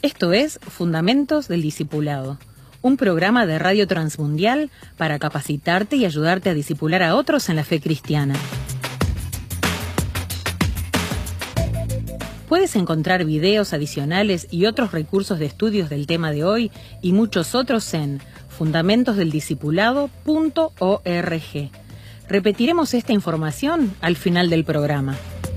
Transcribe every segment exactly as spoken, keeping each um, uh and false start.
Esto es Fundamentos del Discipulado, un programa de Radio Transmundial para capacitarte y ayudarte a discipular a otros en la fe cristiana. Puedes encontrar videos adicionales y otros recursos de estudios del tema de hoy y muchos otros en fundamentos del discipulado punto org. Repetiremos esta información al final del programa.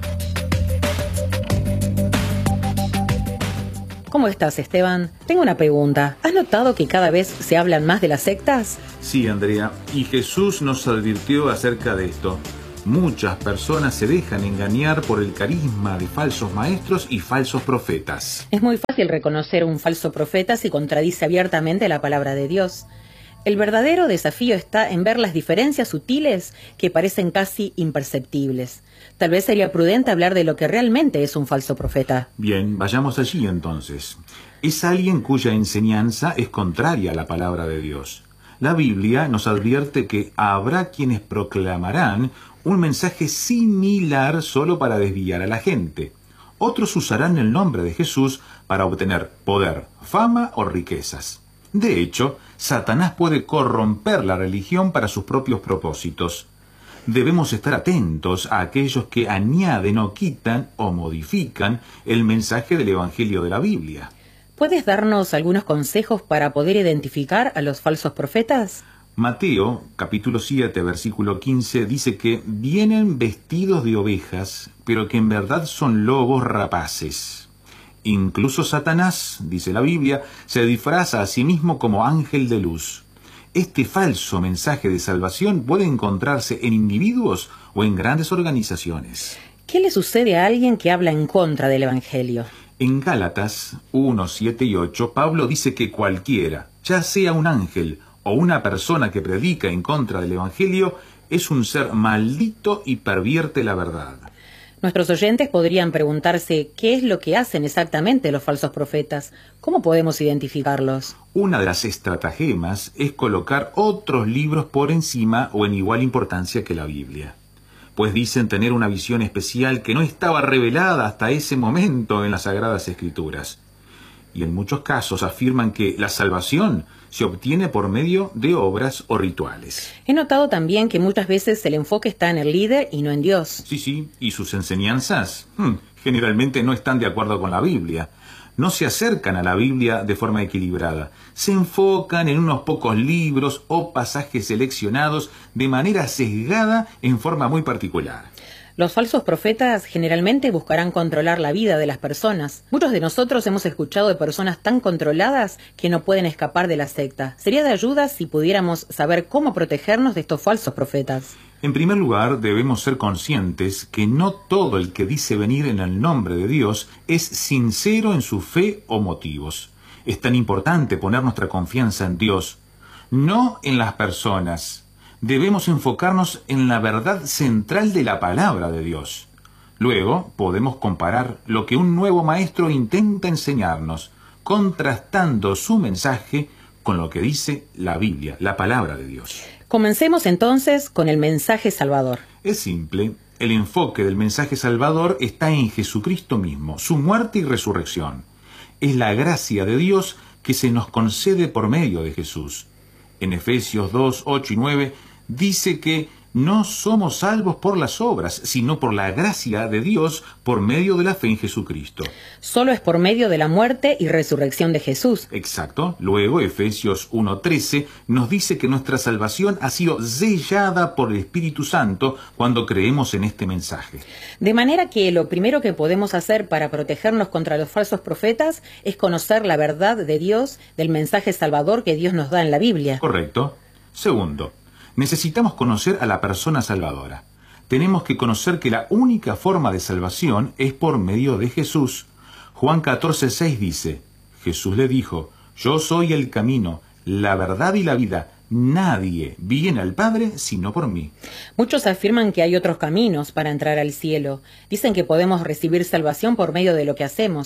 ¿Cómo estás, Esteban? Tengo una pregunta. ¿Has notado que cada vez se hablan más de las sectas? Sí, Andrea, y Jesús nos advirtió acerca de esto. Muchas personas se dejan engañar por el carisma de falsos maestros y falsos profetas. Es muy fácil reconocer un falso profeta si contradice abiertamente la palabra de Dios. El verdadero desafío está en ver las diferencias sutiles que parecen casi imperceptibles. Tal vez sería prudente hablar de lo que realmente es un falso profeta. Bien, vayamos allí entonces. Es alguien cuya enseñanza es contraria a la palabra de Dios. La Biblia nos advierte que habrá quienes proclamarán un mensaje similar solo para desviar a la gente. Otros usarán el nombre de Jesús para obtener poder, fama o riquezas. De hecho, Satanás puede corromper la religión para sus propios propósitos. Debemos estar atentos a aquellos que añaden o quitan o modifican el mensaje del Evangelio de la Biblia. ¿Puedes darnos algunos consejos para poder identificar a los falsos profetas? Mateo, capítulo siete, versículo quince, dice que vienen vestidos de ovejas, pero que en verdad son lobos rapaces. Incluso Satanás, dice la Biblia, se disfraza a sí mismo como ángel de luz. Este falso mensaje de salvación puede encontrarse en individuos o en grandes organizaciones. ¿Qué le sucede a alguien que habla en contra del Evangelio? En Gálatas uno, siete y ocho, Pablo dice que cualquiera, ya sea un ángel o una persona que predica en contra del Evangelio, es un ser maldito y pervierte la verdad. Nuestros oyentes podrían preguntarse qué es lo que hacen exactamente los falsos profetas. ¿Cómo podemos identificarlos? Una de las estratagemas es colocar otros libros por encima o en igual importancia que la Biblia. Pues dicen tener una visión especial que no estaba revelada hasta ese momento en las Sagradas Escrituras. Y en muchos casos afirman que la salvación se obtiene por medio de obras o rituales. He notado también que muchas veces el enfoque está en el líder y no en Dios. Sí, sí, y sus enseñanzas hmm, generalmente no están de acuerdo con la Biblia. No se acercan a la Biblia de forma equilibrada. Se enfocan en unos pocos libros o pasajes seleccionados de manera sesgada en forma muy particular. Los falsos profetas generalmente buscarán controlar la vida de las personas. Muchos de nosotros hemos escuchado de personas tan controladas que no pueden escapar de la secta. Sería de ayuda si pudiéramos saber cómo protegernos de estos falsos profetas. En primer lugar, debemos ser conscientes que no todo el que dice venir en el nombre de Dios es sincero en su fe o motivos. Es tan importante poner nuestra confianza en Dios, no en las personas. Debemos enfocarnos en la verdad central de la palabra de Dios. Luego podemos comparar lo que un nuevo maestro intenta enseñarnos, contrastando su mensaje con lo que dice la Biblia, la palabra de Dios. Comencemos entonces con el mensaje salvador. Es simple. El enfoque del mensaje salvador está en Jesucristo mismo, su muerte y resurrección. Es la gracia de Dios que se nos concede por medio de Jesús. En Efesios dos, ocho y nueve dice que no somos salvos por las obras, sino por la gracia de Dios por medio de la fe en Jesucristo. Solo es por medio de la muerte y resurrección de Jesús. Exacto. Luego, Efesios uno trece nos dice que nuestra salvación ha sido sellada por el Espíritu Santo cuando creemos en este mensaje. De manera que lo primero que podemos hacer para protegernos contra los falsos profetas es conocer la verdad de Dios, del mensaje salvador que Dios nos da en la Biblia. Correcto. Segundo, necesitamos conocer a la persona salvadora. Tenemos que conocer que la única forma de salvación es por medio de Jesús. Juan catorce, seis dice, Jesús le dijo, yo soy el camino, la verdad y la vida. Nadie viene al Padre sino por mí. Muchos afirman que hay otros caminos para entrar al cielo. Dicen que podemos recibir salvación por medio de lo que hacemos.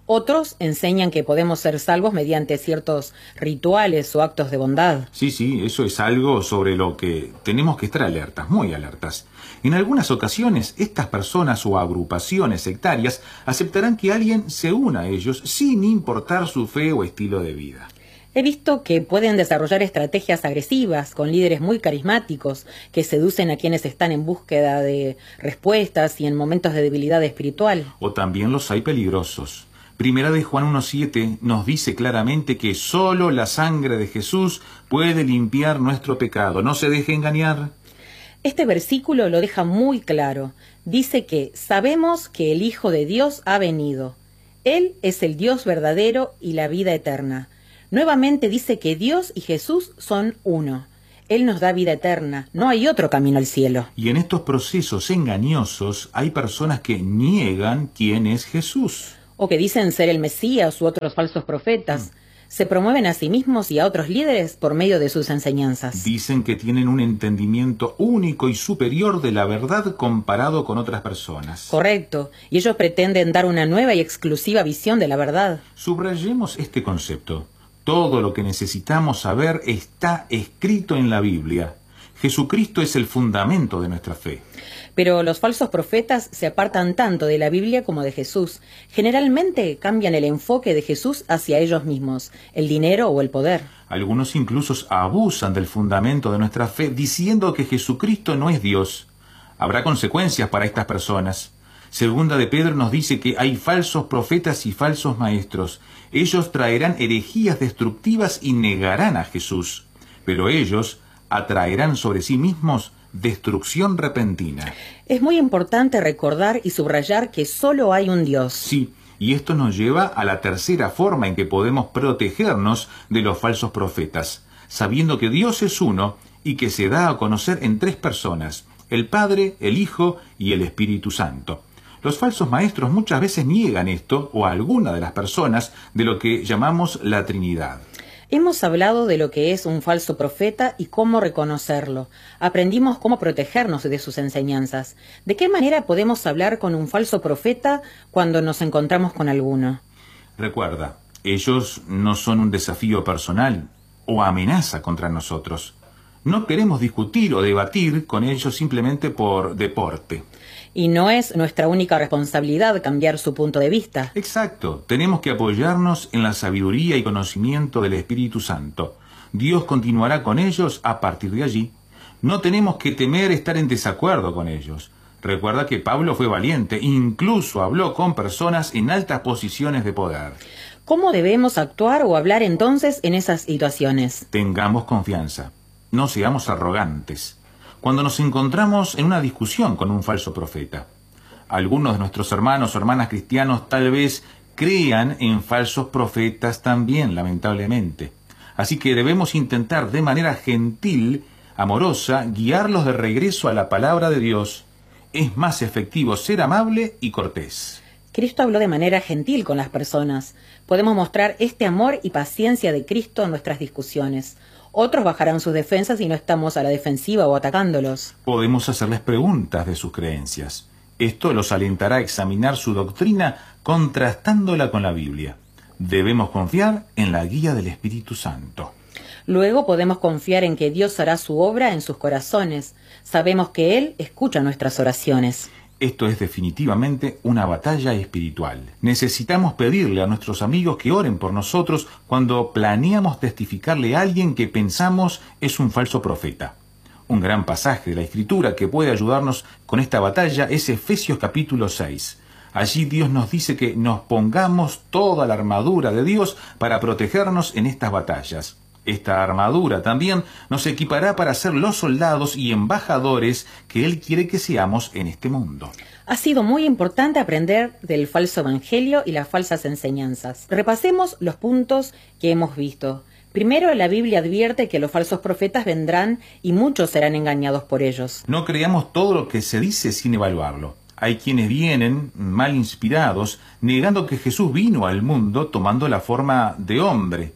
Otros enseñan que podemos ser salvos mediante ciertos rituales o actos de bondad. Sí, sí, eso es algo sobre lo que tenemos que estar alertas, muy alertas. En algunas ocasiones, estas personas o agrupaciones sectarias aceptarán que alguien se una a ellos sin importar su fe o estilo de vida. He visto que pueden desarrollar estrategias agresivas con líderes muy carismáticos que seducen a quienes están en búsqueda de respuestas y en momentos de debilidad espiritual. O también los hay peligrosos. Primera de Juan uno siete nos dice claramente que solo la sangre de Jesús puede limpiar nuestro pecado. No se deje engañar. Este versículo lo deja muy claro. Dice que sabemos que el Hijo de Dios ha venido. Él es el Dios verdadero y la vida eterna. Nuevamente dice que Dios y Jesús son uno. Él nos da vida eterna. No hay otro camino al cielo. Y en estos procesos engañosos hay personas que niegan quién es Jesús. O que dicen ser el Mesías u otros falsos profetas. Mm. Se promueven a sí mismos y a otros líderes por medio de sus enseñanzas. Dicen que tienen un entendimiento único y superior de la verdad comparado con otras personas. Correcto. Y ellos pretenden dar una nueva y exclusiva visión de la verdad. Subrayemos este concepto. Todo lo que necesitamos saber está escrito en la Biblia. Jesucristo es el fundamento de nuestra fe. Pero los falsos profetas se apartan tanto de la Biblia como de Jesús. Generalmente cambian el enfoque de Jesús hacia ellos mismos, el dinero o el poder. Algunos incluso abusan del fundamento de nuestra fe diciendo que Jesucristo no es Dios. Habrá consecuencias para estas personas. Segunda de Pedro nos dice que hay falsos profetas y falsos maestros. Ellos traerán herejías destructivas y negarán a Jesús. Pero ellos atraerán sobre sí mismos destrucción repentina. Es muy importante recordar y subrayar que solo hay un Dios. Sí, y esto nos lleva a la tercera forma en que podemos protegernos de los falsos profetas, sabiendo que Dios es uno y que se da a conocer en tres personas, el Padre, el Hijo y el Espíritu Santo. Los falsos maestros muchas veces niegan esto o a alguna de las personas de lo que llamamos la Trinidad. Hemos hablado de lo que es un falso profeta y cómo reconocerlo. Aprendimos cómo protegernos de sus enseñanzas. ¿De qué manera podemos hablar con un falso profeta cuando nos encontramos con alguno? Recuerda, ellos no son un desafío personal o amenaza contra nosotros. No queremos discutir o debatir con ellos simplemente por deporte. Y no es nuestra única responsabilidad cambiar su punto de vista. Exacto. Tenemos que apoyarnos en la sabiduría y conocimiento del Espíritu Santo. Dios continuará con ellos a partir de allí. No tenemos que temer estar en desacuerdo con ellos. Recuerda que Pablo fue valiente, incluso habló con personas en altas posiciones de poder. ¿Cómo debemos actuar o hablar entonces en esas situaciones? Tengamos confianza. No seamos arrogantes. Cuando nos encontramos en una discusión con un falso profeta, algunos de nuestros hermanos o hermanas cristianos tal vez crean en falsos profetas también, lamentablemente. Así que debemos intentar de manera gentil, amorosa, guiarlos de regreso a la palabra de Dios. Es más efectivo ser amable y cortés. Cristo habló de manera gentil con las personas. Podemos mostrar este amor y paciencia de Cristo en nuestras discusiones. Otros bajarán sus defensas y no estamos a la defensiva o atacándolos. Podemos hacerles preguntas de sus creencias. Esto los alentará a examinar su doctrina contrastándola con la Biblia. Debemos confiar en la guía del Espíritu Santo. Luego podemos confiar en que Dios hará su obra en sus corazones. Sabemos que Él escucha nuestras oraciones. Esto es definitivamente una batalla espiritual. Necesitamos pedirle a nuestros amigos que oren por nosotros cuando planeamos testificarle a alguien que pensamos es un falso profeta. Un gran pasaje de la Escritura que puede ayudarnos con esta batalla es Efesios capítulo seis. Allí Dios nos dice que nos pongamos toda la armadura de Dios para protegernos en estas batallas. Esta armadura también nos equipará para ser los soldados y embajadores que Él quiere que seamos en este mundo. Ha sido muy importante aprender del falso evangelio y las falsas enseñanzas. Repasemos los puntos que hemos visto. Primero, la Biblia advierte que los falsos profetas vendrán y muchos serán engañados por ellos. No creamos todo lo que se dice sin evaluarlo. Hay quienes vienen mal inspirados, negando que Jesús vino al mundo tomando la forma de hombre.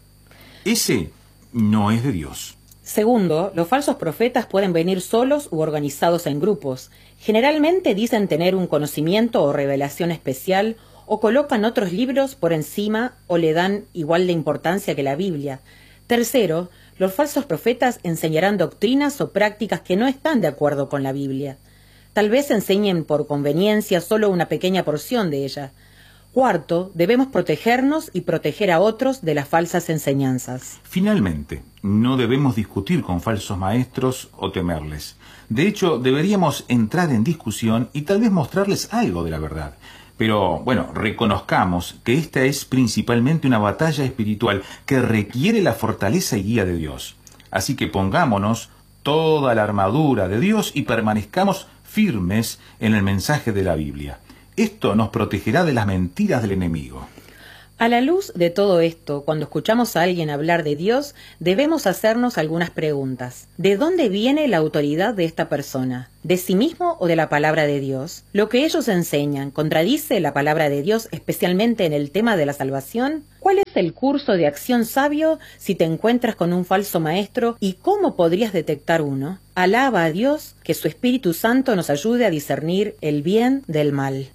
Ese no es de Dios. Segundo, los falsos profetas pueden venir solos u organizados en grupos. Generalmente dicen tener un conocimiento o revelación especial o colocan otros libros por encima o le dan igual de importancia que la Biblia. Tercero, los falsos profetas enseñarán doctrinas o prácticas que no están de acuerdo con la Biblia. Tal vez enseñen por conveniencia solo una pequeña porción de ella. Cuarto, debemos protegernos y proteger a otros de las falsas enseñanzas. Finalmente, no debemos discutir con falsos maestros o temerles. De hecho, deberíamos entrar en discusión y tal vez mostrarles algo de la verdad. Pero, bueno, reconozcamos que esta es principalmente una batalla espiritual que requiere la fortaleza y guía de Dios. Así que pongámonos toda la armadura de Dios y permanezcamos firmes en el mensaje de la Biblia. Esto nos protegerá de las mentiras del enemigo. A la luz de todo esto, cuando escuchamos a alguien hablar de Dios, debemos hacernos algunas preguntas. ¿De dónde viene la autoridad de esta persona? ¿De sí mismo o de la palabra de Dios? ¿Lo que ellos enseñan contradice la palabra de Dios, especialmente en el tema de la salvación? ¿Cuál es el curso de acción sabio si te encuentras con un falso maestro y cómo podrías detectar uno? Alaba a Dios, que su Espíritu Santo nos ayude a discernir el bien del mal.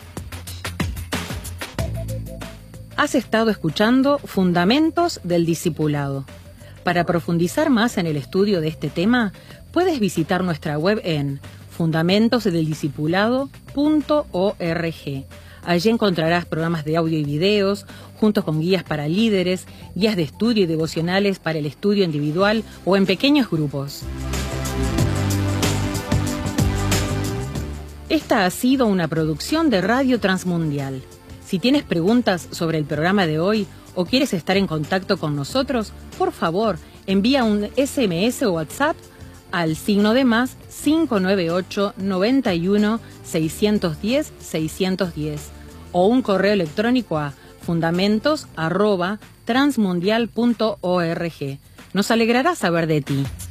Has estado escuchando Fundamentos del Discipulado. Para profundizar más en el estudio de este tema, puedes visitar nuestra web en fundamentos del discipulado punto org. Allí encontrarás programas de audio y videos, juntos con guías para líderes, guías de estudio y devocionales para el estudio individual o en pequeños grupos. Esta ha sido una producción de Radio Transmundial. Si tienes preguntas sobre el programa de hoy o quieres estar en contacto con nosotros, por favor, envía un ese eme ese o WhatsApp al signo de más cinco nueve ocho, noventa y uno, seiscientos diez, seiscientos diez o un correo electrónico a fundamentos arroba transmundial punto org. Nos alegrará saber de ti.